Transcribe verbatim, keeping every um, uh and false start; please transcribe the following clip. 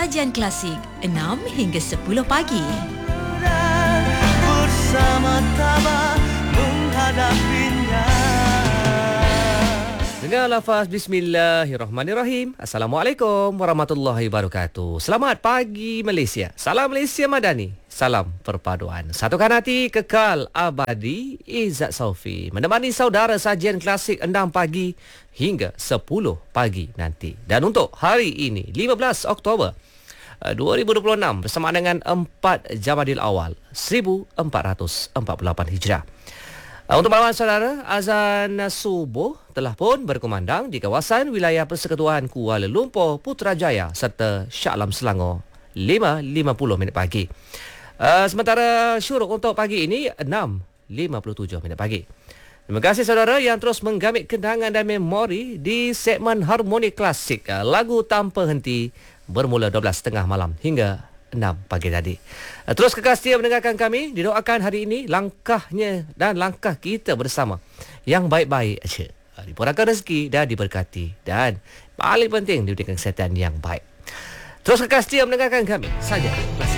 sajian klasik enam hingga sepuluh pagi. Bersama tabah menghadapinya. Dengar lafaz Bismillahirrahmanirrahim. Assalamualaikum warahmatullahi wabarakatuh. Selamat pagi Malaysia. Salam Malaysia Madani. Salam perpaduan. Satukan hati, kekal abadi. Izzat Saufi menemani saudara sajian klasik enam pagi hingga sepuluh pagi nanti. Dan untuk hari ini, lima belas Oktober dua ribu dua puluh enam, bersamaan dengan empat Jamadil Awal seribu empat ratus empat puluh lapan Hijrah. Untuk makluman saudara, azan subuh telah pun berkumandang di kawasan wilayah Persekutuan Kuala Lumpur, Putrajaya serta Shah Alam Selangor lima lima puluh minit pagi. Uh, sementara syuruk untuk pagi ini enam lima puluh tujuh minit pagi. Terima kasih saudara yang terus menggamit kenangan dan memori di segmen Harmoni Klasik, uh, lagu tanpa henti bermula dua belas tiga puluh malam hingga enam pagi tadi. Terus kekal setia mendengarkan kami. Didoakan hari ini langkahnya dan langkah kita bersama yang baik-baik saja, dimurahkan rezeki dan diberkati, dan paling penting diberikan kesihatan yang baik. Terus kekal setia mendengarkan kami saja.